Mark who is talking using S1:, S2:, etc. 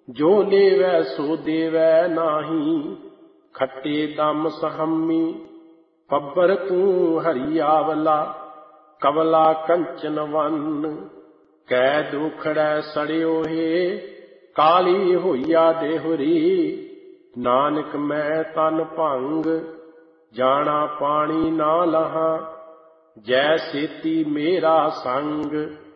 S1: ਜੋ ਲੇਵੈ ਸੋ ਦੇਵੈ ਨਾਹੀ, ਖੱਟੇ ਦਮ ਸਹੰਮੀ। ਪੱਬਰ ਤੂੰ ਹਰੀ ਆਵਲਾ, ਕਵਲਾ ਕੰਚਨ ਵੰਨ। ਕੈ ਦੁਖੜੈ ਸੜਿਓ ਹੈ, ਕਾਲੀ ਹੋਈਆ ਦੇਹੁਰੀ। ਨਾਨਕ ਮੈਂ ਤਨ ਭੰਗ, ਜਾਣਾ ਪਾਣੀ ਨਾ ਲਹਾਂ। ਜੈ ਸੇਤੀ ਮੇਰਾ ਸੰਗ,